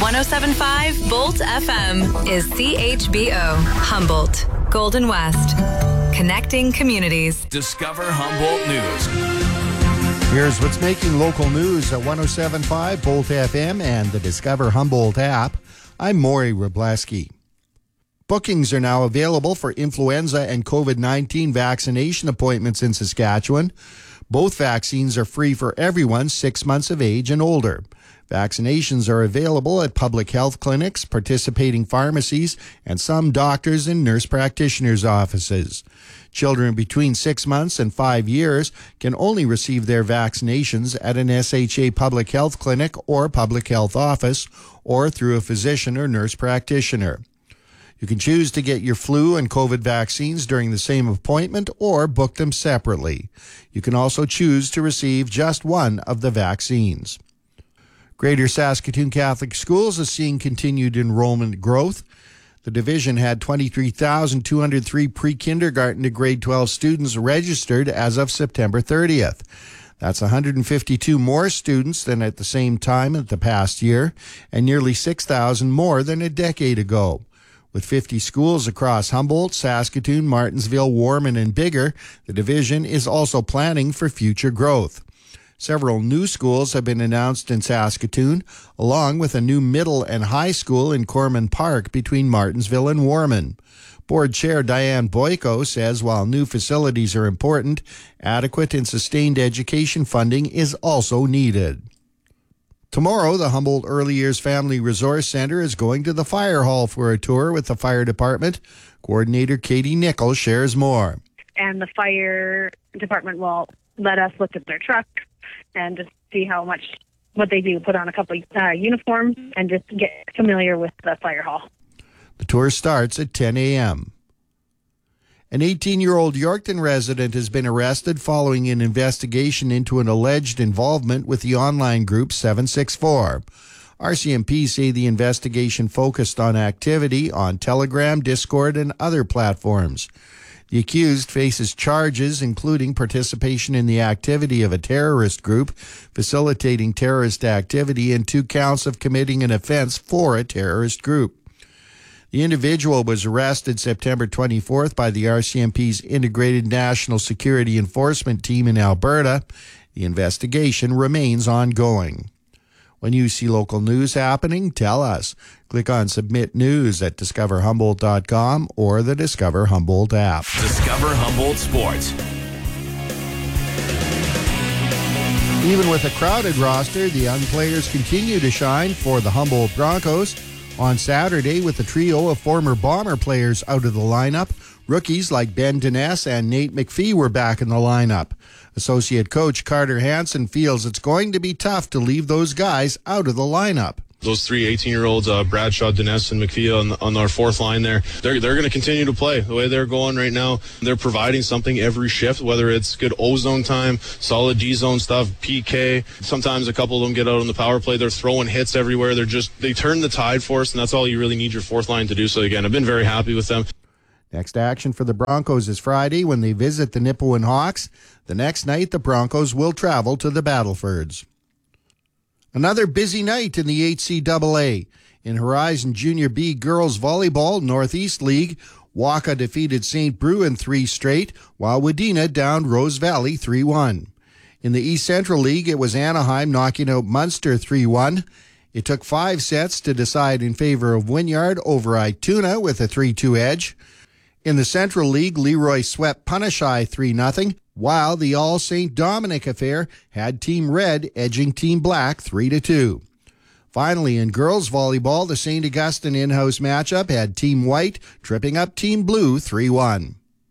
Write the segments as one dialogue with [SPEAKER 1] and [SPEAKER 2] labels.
[SPEAKER 1] 107.5 Bolt FM is CHBO, Humboldt, Golden West. Connecting communities.
[SPEAKER 2] Discover Humboldt News.
[SPEAKER 3] Here's what's making local news at 107.5 Bolt FM and the Discover Humboldt app. I'm Maury Wrobleski. Bookings are now available for influenza and COVID-19 vaccination appointments in Saskatchewan. Both vaccines are free for everyone 6 months of age and older. Vaccinations are available at public health clinics, participating pharmacies, and some doctors and nurse practitioners' offices. Children between 6 months and 5 years can only receive their vaccinations at an SHA public health clinic or public health office or through a physician or nurse practitioner. You can choose to get your flu and COVID vaccines during the same appointment or book them separately. You can also choose to receive just one of the vaccines. Greater Saskatoon Catholic Schools is seeing continued enrollment growth. The division had 23,203 pre-kindergarten to grade 12 students registered as of September 30th. That's 152 more students than at the same time at the past year, and nearly 6,000 more than a decade ago. With 50 schools across Humboldt, Saskatoon, Martensville, Warman, and Biggar, the division is also planning for future growth. Several new schools have been announced in Saskatoon, along with a new middle and high school in Corman Park between Martensville and Warman. Board Chair Diane Boyko says while new facilities are important, adequate and sustained education funding is also needed. Tomorrow, the Humboldt Early Years Family Resource Center is going to the fire hall for a tour with the fire department. Coordinator Katie Nichols shares more.
[SPEAKER 4] And the fire department will let us look at their truck and just see what they do, put on a couple uniforms and just get familiar with the fire hall.
[SPEAKER 3] The tour starts at 10 a.m. An 18-year-old Yorkton resident has been arrested following an investigation into an alleged involvement with the online group 764. RCMP say the investigation focused on activity on Telegram, Discord, and other platforms. The accused faces charges including participation in the activity of a terrorist group, facilitating terrorist activity, and 2 counts of committing an offense for a terrorist group. The individual was arrested September 24th by the RCMP's Integrated National Security Enforcement Team in Alberta. The investigation remains ongoing. When you see local news happening, tell us. Click on Submit News at discoverhumboldt.com or the Discover Humboldt app.
[SPEAKER 2] Discover Humboldt Sports.
[SPEAKER 3] Even with a crowded roster, the young players continue to shine for the Humboldt Broncos. On Saturday, with a trio of former Bomber players out of the lineup, rookies like Ben Dines and Nate McPhee were back in the lineup. Associate coach Carter Hansen feels it's going to be tough to leave those guys out of the lineup.
[SPEAKER 5] Those 3 18-year-olds, Bradshaw, Dines, and McPhee on our fourth line there, they're going to continue to play the way they're going right now. They're providing something every shift, whether it's good O-zone time, solid D-zone stuff, PK. Sometimes a couple of them get out on the power play. They're throwing hits everywhere. They turn the tide for us, and that's all you really need your fourth line to do. So, again, I've been very happy with them.
[SPEAKER 3] Next action for the Broncos is Friday when they visit the Nipawin Hawks. The next night, the Broncos will travel to the Battlefords. Another busy night in the HCAA. In Horizon Junior B Girls Volleyball Northeast League, Waka defeated St. Brew in 3 straight, while Wadena downed Rose Valley 3-1. In the East Central League, it was Anaheim knocking out Munster 3-1. It took 5 sets to decide in favor of Wynyard over Ituna with a 3-2 edge. In the Central League, Leroy swept Punashai 3-0, while the All St. Dominic affair had Team Red edging Team Black 3-2. Finally, in girls volleyball, the St. Augustine in-house matchup had Team White tripping up Team Blue 3-1.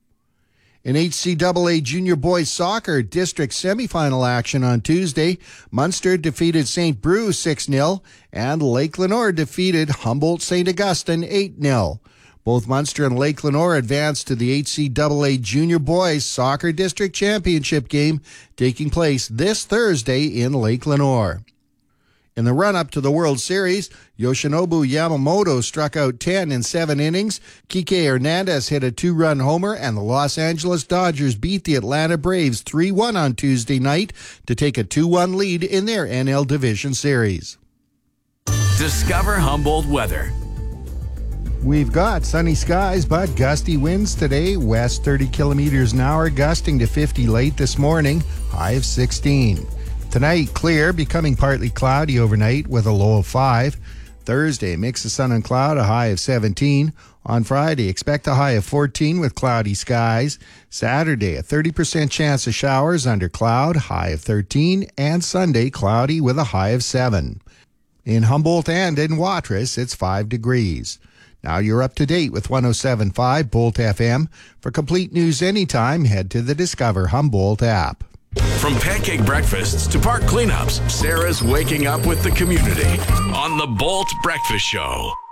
[SPEAKER 3] In HCAA Junior Boys Soccer District Semifinal action on Tuesday, Munster defeated St. Brew 6-0, and Lake Lenore defeated Humboldt St. Augustine 8-0. Both Munster and Lake Lenore advanced to the HCAA Junior Boys Soccer District Championship game taking place this Thursday in Lake Lenore. In the run-up to the World Series, Yoshinobu Yamamoto struck out 10 in 7 innings. Kike Hernandez hit a 2-run homer, and the Los Angeles Dodgers beat the Atlanta Braves 3-1 on Tuesday night to take a 2-1 lead in their NL Division Series.
[SPEAKER 2] Discover Humboldt weather.
[SPEAKER 3] We've got sunny skies, but gusty winds today. West 30 kilometers an hour, gusting to 50 late this morning, high of 16. Tonight, clear, becoming partly cloudy overnight with a low of 5. Thursday, mix of sun and cloud, a high of 17. On Friday, expect a high of 14 with cloudy skies. Saturday, a 30% chance of showers under cloud, high of 13. And Sunday, cloudy with a high of 7. In Humboldt and in Watrous, it's 5 degrees. Now you're up to date with 107.5 Bolt FM. For complete news anytime, head to the Discover Humboldt app.
[SPEAKER 2] From pancake breakfasts to park cleanups, Sarah's waking up with the community on the Bolt Breakfast Show.